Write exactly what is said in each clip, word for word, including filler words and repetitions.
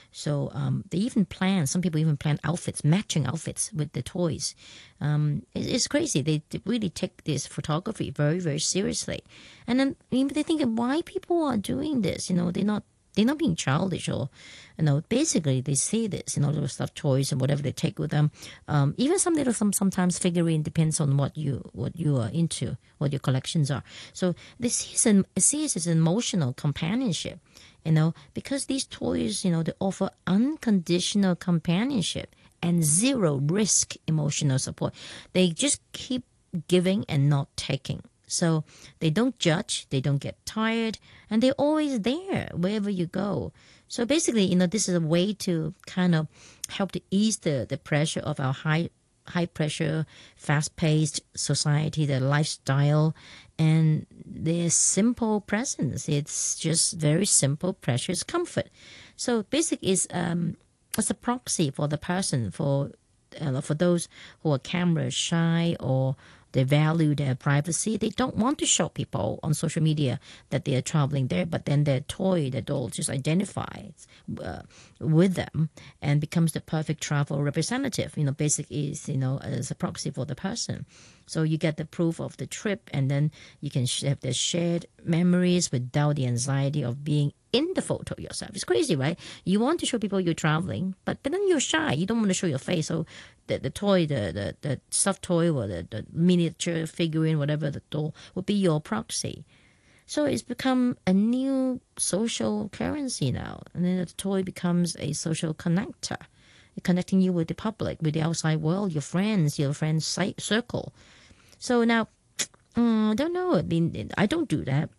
So um, they even plan. Some people even plan outfits, matching outfits with the toys. Um, it, it's crazy. They, they really take this photography very, very seriously. And then you know, they think why people are doing this. You know, they're not they're not being childish or, you know, basically they see this, you know, little stuffed toys and whatever they take with them. Um, even some little, some sometimes figurine depends on what you what you are into, what your collections are. So this is an see it as an emotional companionship, you know, because these toys, you know, they offer unconditional companionship and zero risk emotional support. They just keep giving and not taking. So they don't judge, they don't get tired, and they're always there wherever you go. So basically, you know, this is a way to kind of help to ease the, the pressure of our high high pressure, fast paced society, the lifestyle, and their simple presence. It's just very simple, precious comfort. So basic is um, it's a proxy for the person, for uh, for those who are camera shy or they value their privacy. They don't want to show people on social media that they are traveling there, but then their toy, their doll, just identifies uh, with them and becomes the perfect travel representative. You know, basic is, you know, as a proxy for the person. So you get the proof of the trip, and then you can have the shared memories without the anxiety of being in the photo yourself. It's crazy, right? You want to show people you're traveling, but, but then you're shy. You don't want to show your face. So the, the toy, the, the, the stuffed toy or the, the miniature figurine, whatever the doll, would be your proxy. So it's become a new social currency now. And then the toy becomes a social connector, connecting you with the public, with the outside world, your friends, your friends' circle. So now, uh, I don't know. I mean, I don't do that.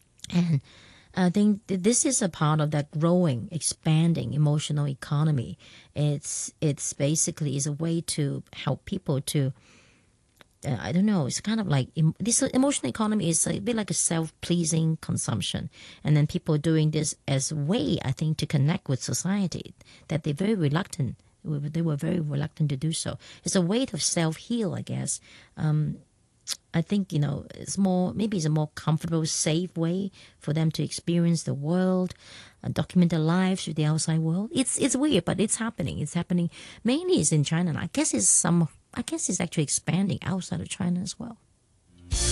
And I think this is a part of that growing, expanding emotional economy. It's it's basically is a way to help people to, uh, I don't know, it's kind of like this emotional economy is a bit like a self-pleasing consumption. And then people doing this as a way, I think, to connect with society that they're very reluctant. They were very reluctant to do so. It's a way to self-heal, I guess. Um, I think, you know, it's more, maybe it's a more comfortable, safe way for them to experience the world, uh, document their lives with the outside world. It's it's weird, but it's happening. It's happening mainly it's in China. And I guess it's some, I guess it's actually expanding outside of China as well.